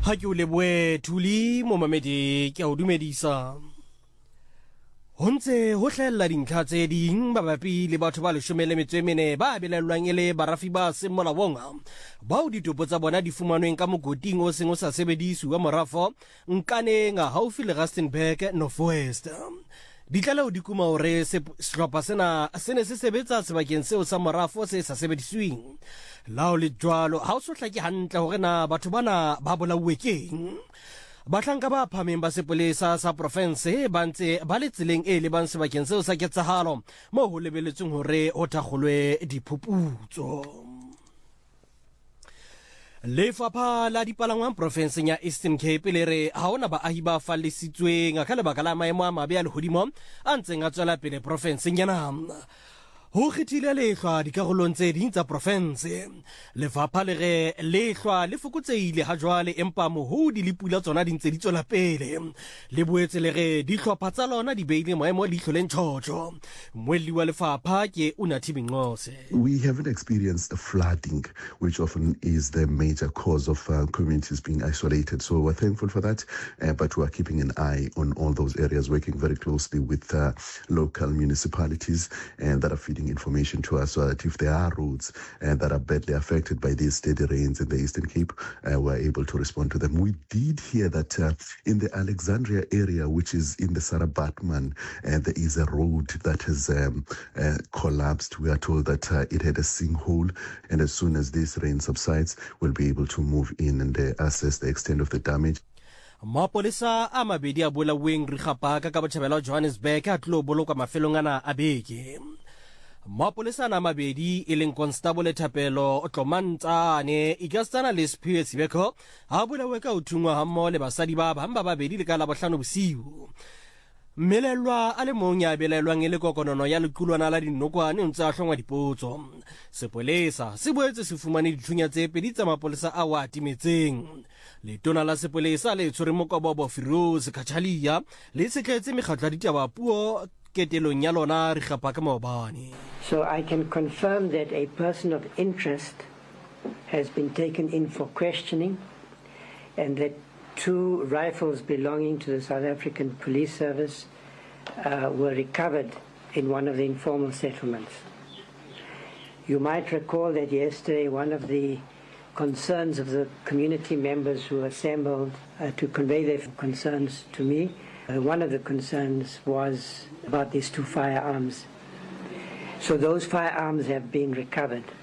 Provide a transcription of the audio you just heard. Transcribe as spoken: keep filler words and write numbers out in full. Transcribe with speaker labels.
Speaker 1: Ha ke o leboe Thuli mo mamedi ke a o dumedisa. Ho ntse ho hlahella dintlha tse ding mabapi le batho ba leshome le metso e mene ba belellwang e le barafi ba seng molaong bao ditopo tsa bona di fumanweng ka mokoting o seng o sa sebediswe wa morafo Nkaneng haufi le Rustenburg North West. Ditlaleho di kuma hore sehlopha sena se ne se sebetsa sebakeng seo sa morafo se sa sebedisweng. Lao le jwalo ha o so hlake hantle hore na batho bana ba bolauwe keng. Bahlanka ba phameng ba sepolesa sa province ba ntse ba le tseleng e lebang sebakeng seo sa ketsahalo moo ho lebelletsweng hore ho thakgolwe diphuputso. Lefapha la dipalangwang provinseng ya Eastern Cape le re ha hona baahi ba fallisitsweng ka lebaka la maemo a mabe a lehodimo a ntseng a tswela pele provinseng yana. Ho kgethile lehlwa dikarolong tse ding tsa province. Lefapha le re lehlwa le fokotseile ha jwale empa mohodi le pula tsona di ntse di tswela pele. Le boetse le re dihlopha tsa lona di beile maemo a leihlo le ntjhotjho. Moelli wa lefapha ke Unathi Bingqose.
Speaker 2: We haven't experienced the flooding, which often is the major cause of uh, communities being isolated. So we're thankful for that, uh, but we're keeping an eye on all those areas, working very closely with uh, local municipalities and that are feeding information to us so that if there are roads uh, that are badly affected by these steady rains in the Eastern Cape, uh, we're able to respond to them. We did hear that uh, in the Alexandria area, which is in the Sarah Batman, uh, there is a road that has um, uh, collapsed. We are told that uh, it had a sinkhole, and as soon as this rain subsides, we'll be able to move in and uh, assess the extent of the damage.
Speaker 1: Mapolesa a mabedi a bolauweng Rigapaka ka botjhabela Johannesburg a tlo boloka mafelong ana a beke. Mapolesa na mabedi e leng Constable Thapelo Tlomantsane ikastana le Sphiwe Sibeko ha bolawe ka uthungwa ha mmo le basadi ba bang ba babedi le ka la bohlano bosiu. Melelwa a le mong ya belelwang e le kokonono ya lequlwana la dinokwane o ntse a hlongwa dipotso. Sepolesa se boetse se fumane dithunya tse pedi tsa mapolesa a wa timetseng. Letona la sepolesa le tshwere Mokobobo Firoz Kachalia le setletse mekgatlo ya ditaba puo ketelong ya lona Rigapaka maobane.
Speaker 3: So I can confirm that a person of interest has been taken in for questioning and that two rifles belonging to the South African Police Service uh, were recovered in one of the informal settlements. You might recall that yesterday one of the concerns of the community members who assembled uh, to convey their concerns to me, uh, one of the concerns was about these two firearms. So those firearms have been recovered.